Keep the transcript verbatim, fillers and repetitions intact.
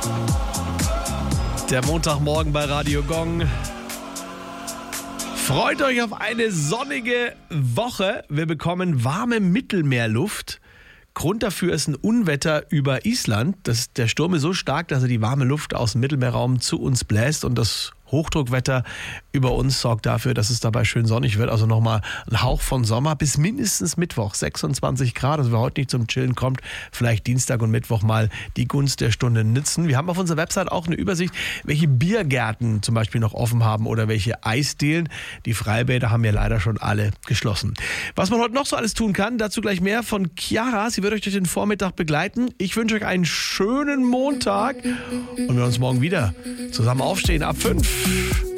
Der Montagmorgen bei Radio Gong. Freut euch auf eine sonnige Woche. Wir bekommen warme Mittelmeerluft. Grund dafür ist ein Unwetter über Island. Das, der Sturm ist so stark, dass er die warme Luft aus dem Mittelmeerraum zu uns bläst. Und das Hochdruckwetter über uns sorgt dafür, dass es dabei schön sonnig wird. Also nochmal ein Hauch von Sommer bis mindestens Mittwoch, sechsundzwanzig Grad. Also wer heute nicht zum Chillen kommt, vielleicht Dienstag und Mittwoch mal die Gunst der Stunde nützen. Wir haben auf unserer Website auch eine Übersicht, welche Biergärten zum Beispiel noch offen haben oder welche Eisdielen. Die Freibäder haben ja leider schon alle geschlossen. Was man heute noch so alles tun kann, dazu gleich mehr von Chiara. Sie wird euch durch den Vormittag begleiten. Ich wünsche euch einen schönen Montag und wir uns morgen wieder zusammen aufstehen ab fünf.